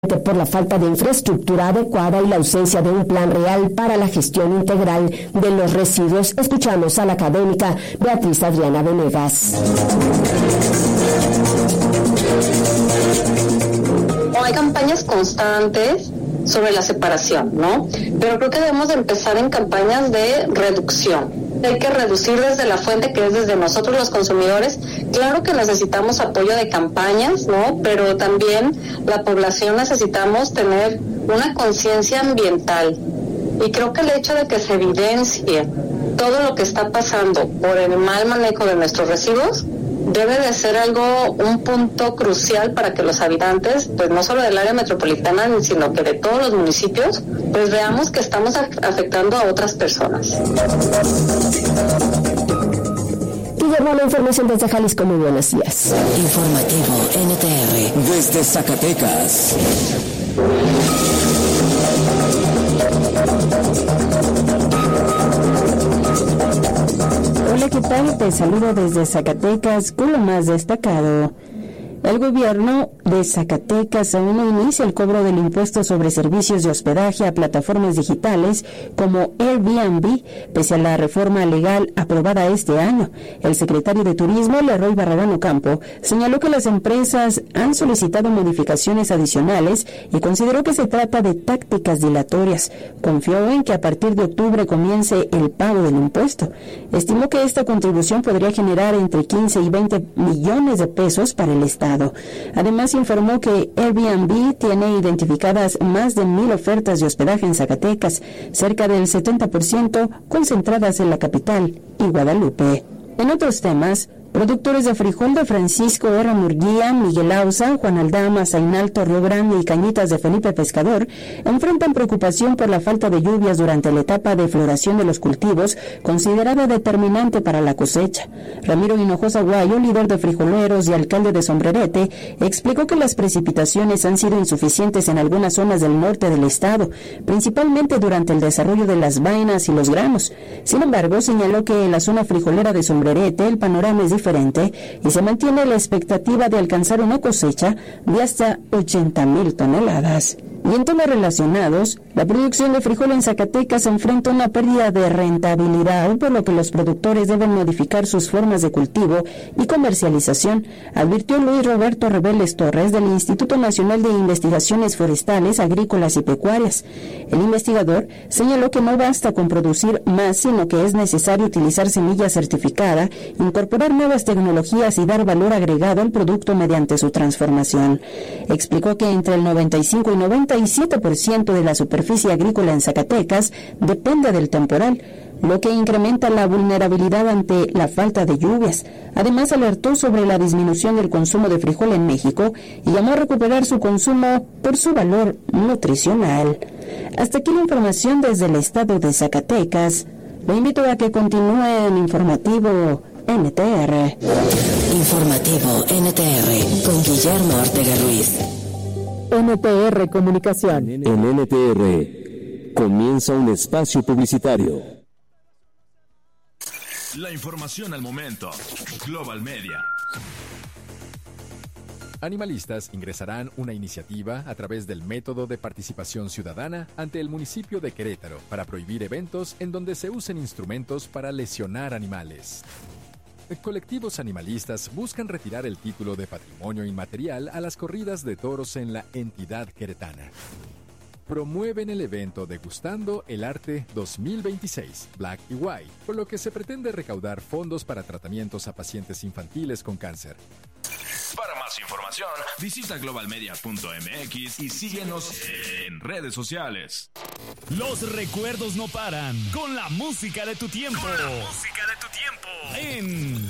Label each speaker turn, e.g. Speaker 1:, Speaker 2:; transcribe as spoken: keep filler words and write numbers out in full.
Speaker 1: por la falta de infraestructura adecuada y la ausencia de un plan real para la gestión integral de los residuos. Escuchamos a la académica Beatriz Adriana Venegas.
Speaker 2: Hay campañas constantes sobre la separación, ¿no? Pero creo que debemos de empezar en campañas de reducción. Hay que reducir desde la fuente, que es desde nosotros los consumidores. Claro que necesitamos apoyo de campañas, ¿no? Pero también la población necesitamos tener una conciencia ambiental. Y creo que el hecho de que se evidencie todo lo que está pasando por el mal manejo de nuestros residuos debe de ser algo, un punto crucial para que los habitantes, pues no solo del área metropolitana, sino que de todos los municipios, pues veamos que estamos afectando a otras personas.
Speaker 1: Guillermo, la información desde Jalisco. Muy buenos días.
Speaker 3: Informativo N T R desde Zacatecas.
Speaker 4: Hola, ¿qué tal? Te saludo desde Zacatecas con lo más destacado. El gobierno de Zacatecas aún no inicia el cobro del impuesto sobre servicios de hospedaje a plataformas digitales como Airbnb, pese a la reforma legal aprobada este año. El secretario de Turismo, Leroy Barragán Ocampo, señaló que las empresas han solicitado modificaciones adicionales y consideró que se trata de tácticas dilatorias. Confió en que a partir de octubre comience el pago del impuesto. Estimó que esta contribución podría generar entre quince y veinte millones de pesos para el Estado. Además, informó que Airbnb tiene identificadas más de mil ofertas de hospedaje en Zacatecas, cerca del setenta por ciento concentradas en la capital y Guadalupe. En otros temas, productores de frijol de Francisco R. Murguía, Miguel Auza, Juan Aldama, Zainalto, Río Grande y Cañitas de Felipe Pescador enfrentan preocupación por la falta de lluvias durante la etapa de floración de los cultivos, considerada determinante para la cosecha. Ramiro Hinojosa Guayo, líder de frijoleros y alcalde de Sombrerete, explicó que las precipitaciones han sido insuficientes en algunas zonas del norte del estado, principalmente durante el desarrollo de las vainas y los granos. Sin embargo, señaló que en la zona frijolera de Sombrerete el panorama es diferente y se mantiene la expectativa de alcanzar una cosecha de hasta ochenta mil toneladas. Y en temas relacionados, la producción de frijol en Zacatecas enfrenta una pérdida de rentabilidad, por lo que los productores deben modificar sus formas de cultivo y comercialización, advirtió Luis Roberto Reveles Torres del Instituto Nacional de Investigaciones Forestales, Agrícolas y Pecuarias. El investigador señaló que no basta con producir más, sino que es necesario utilizar semilla certificada, incorporar nuevas tecnologías y dar valor agregado al producto mediante su transformación. Explicó que entre el noventa y cinco y noventa y siete por ciento de la superficie agrícola en Zacatecas depende del temporal, lo que incrementa la vulnerabilidad ante la falta de lluvias. Además, alertó sobre la disminución del consumo de frijol en México y llamó a recuperar su consumo por su valor nutricional. Hasta aquí la información desde el estado de Zacatecas. Lo invito a que continúe en Informativo N T R.
Speaker 3: Informativo N T R con Guillermo Ortega Ruiz.
Speaker 1: N T R Comunicación.
Speaker 5: En N T R comienza un espacio publicitario.
Speaker 6: La información al momento. Global Media. Animalistas ingresarán una iniciativa a través del método de participación ciudadana ante el municipio de Querétaro para prohibir eventos en donde se usen instrumentos para lesionar animales. Colectivos animalistas buscan retirar el título de patrimonio inmaterial a las corridas de toros en la entidad queretana. Promueven el evento Degustando el Arte dos mil veintiséis, Black y White, por lo que se pretende recaudar fondos para tratamientos a pacientes infantiles con cáncer. Para más información, visita global media punto m x y síguenos en redes sociales.
Speaker 7: Los recuerdos no paran con la música de tu tiempo. Con la música de tu tiempo. En